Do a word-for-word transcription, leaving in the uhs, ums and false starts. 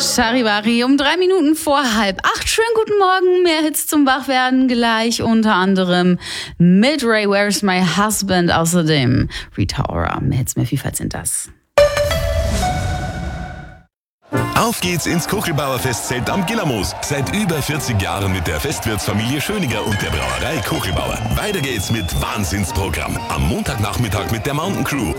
Charivari um drei Minuten vor halb acht. Schönen guten Morgen, mehr Hits zum Wachwerden gleich, unter anderem mit Ray, Where's My Husband, außerdem Rita Ora. Mehr Hits, mehr Vielfalt sind das. Auf geht's ins Kuchelbauer-Festzelt am Gillermoos. Seit über vierzig Jahren mit der Festwirtsfamilie Schöniger und der Brauerei Kuchelbauer. Weiter geht's mit Wahnsinnsprogramm. Am Montagnachmittag mit der Mountain Crew.